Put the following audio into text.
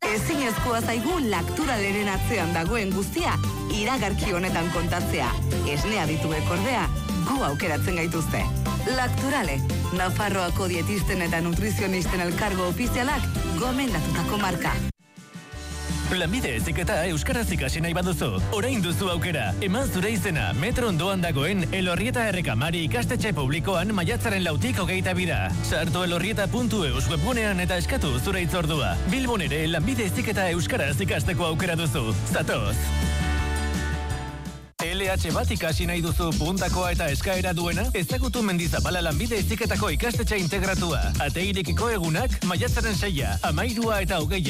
Ezinezkoa zaigu Lakturaleren atzean dagoen guztia iragarki honetan kontatzea. Esnea dituek ordea, gu aukeratzen gaituzte. Lakturale, Nafarroako dietisten eta nutrizionisten elkargo ofizialak gomendatutako marka. Lanbide heziketa euskaraz ikasi nahi baduzu. Orain duzu aukera. Eman zure izena metro ondoan dagoen Elorrieta Errekamari ikastetxe publikoan maiatzaren 6tik 22. Sartu elorrieta.eus webgunean eta eskatu zure hitzordua. Bilbon ere lanbide heziketa euskaraz ikasteko aukera duzu. Zatoz! LH bat ikasi nahi duzu puntakoa eta eskaera duena? Ezagutu Mendizabala lanbide heziketako ikastetxe integratua. Ate irekiko egunak maiatzaren 6, 13 eta 20.